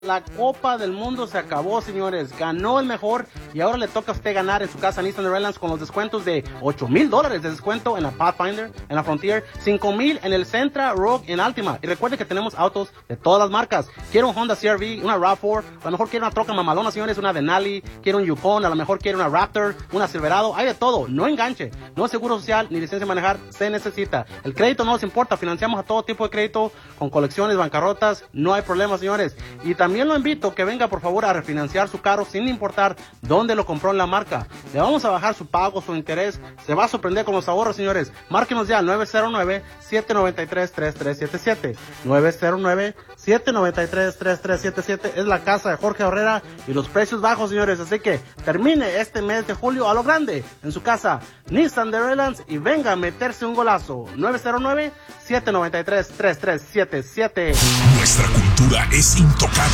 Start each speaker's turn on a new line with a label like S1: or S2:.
S1: La Copa del Mundo se acabó, señores. Ganó el mejor y ahora le toca a usted ganar en su casa Nissan de Redlands con los descuentos de $8,000 de descuento en la Pathfinder, en la Frontier, $5,000 en el Sentra, Rogue y en Altima. Y recuerde que tenemos autos de todas las marcas. Quiere un Honda CR-V, una RAV4, a lo mejor quiere una troca mamalona, señores, una Denali, quiere un Yukon, a lo mejor quiere una Raptor, una Silverado, hay de todo. No enganche, no es seguro social ni licencia de manejar, se necesita. El crédito no nos importa, financiamos a todo tipo de crédito, con colecciones, bancarrotas, no hay problema, señores. Y también lo invito que venga por favor a refinanciar su carro sin importar dónde lo compró en la marca. Le vamos a bajar su pago, su interés, se va a sorprender con los ahorros, señores. Márquenos ya al 909-793-3377. 909-793-3377. Es la casa de Jorge Herrera y los precios bajos, señores. Así que termine este mes de julio a lo grande en su casa Nissan de Redlands y venga a meterse un golazo. 909-793-3377.
S2: Nuestra cultura es intocable.